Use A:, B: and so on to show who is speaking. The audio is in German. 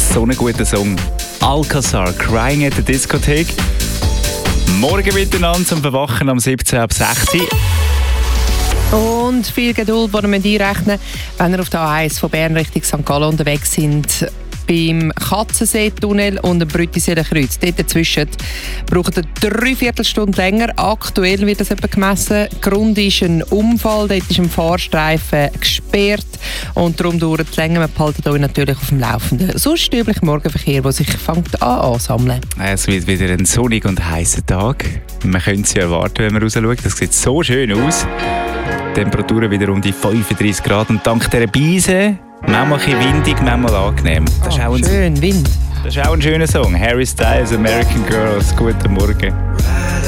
A: So ein guter Song. Alcazar, Crying at the Discotheque. Morgen miteinander zum Verwachen am 17 ab 16.
B: Und viel Geduld, die wir einrechnen, wenn ihr auf der A1 von Bern Richtung St. Gallen unterwegs sind. Beim Katzensee-Tunnel und dem Brüttiseelenkreuz. Dort dazwischen braucht ihr 3/4 Stunde länger. Aktuell wird das etwa gemessen. Grund ist ein Unfall. Dort ist ein Fahrstreifen gesperrt. Und darum dauert es länger. Wir behalten euch natürlich auf dem Laufenden. Sonst der übliche Morgenverkehr, der sich fängt ansammeln.
A: Es wird wieder ein sonniger und heißer Tag. Man könnte es ja erwarten, wenn man rausschaut. Das sieht so schön aus. Temperaturen wieder um die 35 Grad. Und dank dieser Beise manchmal ein bisschen windig, manchmal angenehm. Das ist auch
B: schön, Wind.
A: Das ist auch ein schöner Song. Harry Styles, American Girls. Guten Morgen.